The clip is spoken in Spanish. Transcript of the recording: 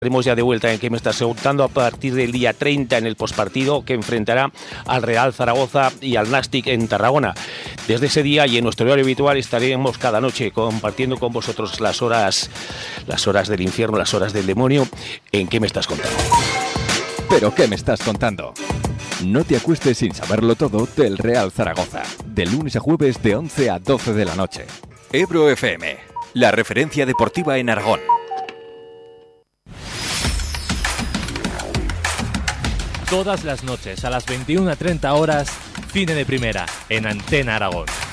Estaremos ya de vuelta en ¿Qué me estás preguntando? A partir del día 30 en el postpartido que enfrentará al Real Zaragoza y al Nàstic en Tarragona. Desde ese día y en nuestro horario habitual estaremos cada noche compartiendo con vosotros las horas del infierno, las horas del demonio en ¿Qué me estás contando? ¿Pero qué me estás contando? No te acuestes sin saberlo todo del Real Zaragoza. De lunes a jueves de 11 a 12 de la noche. Ebro FM, la referencia deportiva en Aragón. Todas las noches a las 21:30 horas, Cine de Primera, en Antena Aragón.